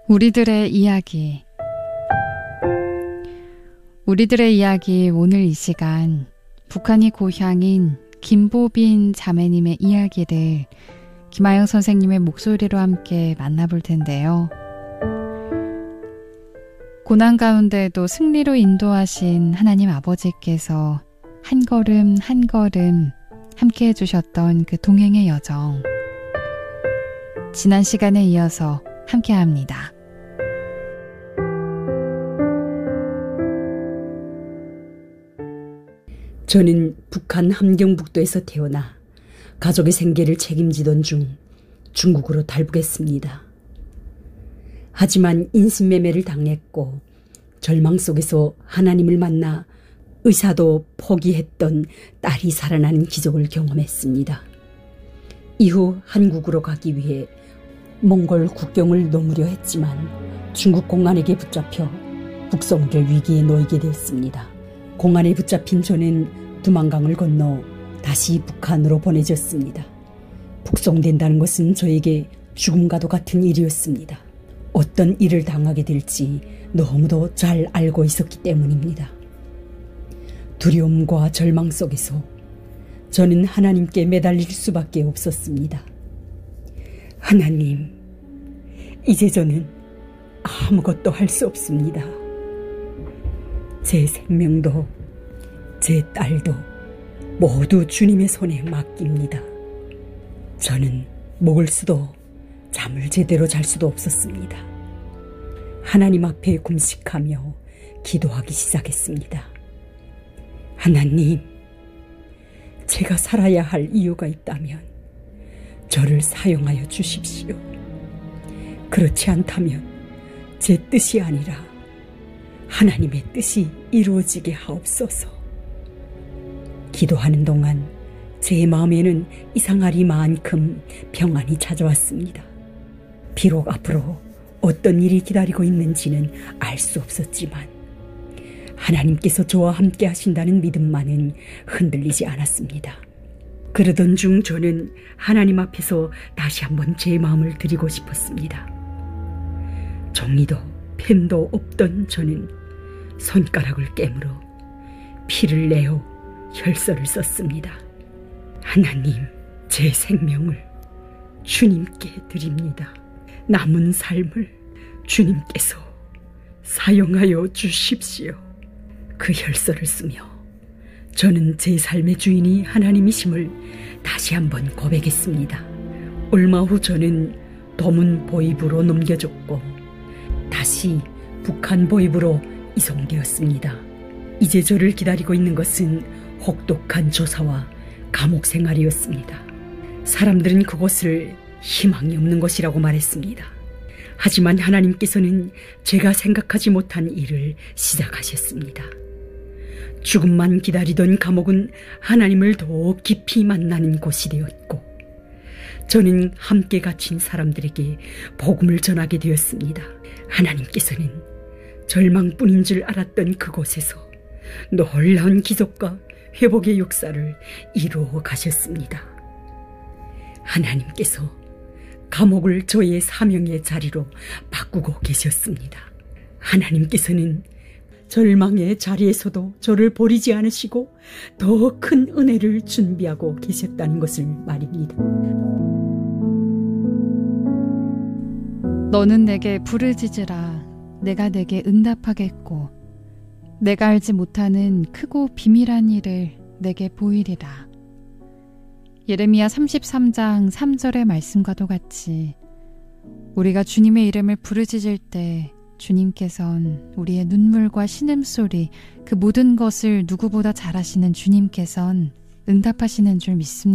우리들의 이야기. 우리들의 이야기 오늘 이 시간 북한이 고향인 김보빈 자매님의 이야기를 김아영 선생님의 목소리로 함께 만나볼 텐데요. 고난 가운데도 승리로 인도하신 하나님 아버지께서 한 걸음 한 걸음 함께 해주셨던 그 동행의 여정. 지난 시간에 이어서 함께합니다. 저는 북한 함경북도에서 태어나 가족의 생계를 책임지던 중 중국으로 탈북했습니다. 하지만 인신매매를 당했고 절망 속에서 하나님을 만나 의사도 포기했던 딸이 살아나는 기적을 경험했습니다. 이후 한국으로 가기 위해 몽골 국경을 넘으려 했지만 중국 공안에게 붙잡혀 북송될 위기에 놓이게 되었습니다. 공안에 붙잡힌 저는 두만강을 건너 다시 북한으로 보내졌습니다. 북송된다는 것은 저에게 죽음과도 같은 일이었습니다. 어떤 일을 당하게 될지 너무도 잘 알고 있었기 때문입니다. 두려움과 절망 속에서 저는 하나님께 매달릴 수밖에 없었습니다. 하나님, 이제 저는 아무것도 할 수 없습니다. 제 생명도 제 딸도 모두 주님의 손에 맡깁니다. 저는 먹을 수도 잠을 제대로 잘 수도 없었습니다. 하나님 앞에 금식하며 기도하기 시작했습니다. 하나님, 제가 살아야 할 이유가 있다면 저를 사용하여 주십시오. 그렇지 않다면 제 뜻이 아니라 하나님의 뜻이 이루어지게 하옵소서. 기도하는 동안 제 마음에는 이상하리만큼 평안이 찾아왔습니다. 비록 앞으로 어떤 일이 기다리고 있는지는 알 수 없었지만 하나님께서 저와 함께 하신다는 믿음만은 흔들리지 않았습니다. 그러던 중 저는 하나님 앞에서 다시 한번 제 마음을 드리고 싶었습니다. 종이도 펜도 없던 저는 손가락을 깨물어 피를 내어 혈서를 썼습니다. 하나님, 제 생명을 주님께 드립니다. 남은 삶을 주님께서 사용하여 주십시오. 그 혈서를 쓰며 저는 제 삶의 주인이 하나님이심을 다시 한번 고백했습니다. 얼마 후 저는 도문 보입으로 넘겨졌고 다시 북한 보입으로 이송되었습니다. 이제 저를 기다리고 있는 것은 혹독한 조사와 감옥 생활이었습니다. 사람들은 그곳을 희망이 없는 곳이라고 말했습니다. 하지만 하나님께서는 제가 생각하지 못한 일을 시작하셨습니다. 죽음만 기다리던 감옥은 하나님을 더 깊이 만나는 곳이 되었고 저는 함께 갇힌 사람들에게 복음을 전하게 되었습니다. 하나님께서는 절망뿐인 줄 알았던 그곳에서 놀라운 기적과 회복의 역사를 이루어 가셨습니다. 하나님께서 감옥을 저의 사명의 자리로 바꾸고 계셨습니다. 하나님께서는 절망의 자리에서도 저를 버리지 않으시고 더 큰 은혜를 준비하고 계셨다는 것을 말입니다. 너는 내게 부르짖으라. 내가 내게 응답하겠고 내가 알지 못하는 크고 비밀한 일을 내게 보이리라. 예레미야 33장 3절의 말씀과도 같이 우리가 주님의 이름을 부르짖을 때 주님께선 우리의 눈물과 신음소리 그 모든 것을 누구보다 잘 아시는 주님께선 응답하시는 줄 믿습니다.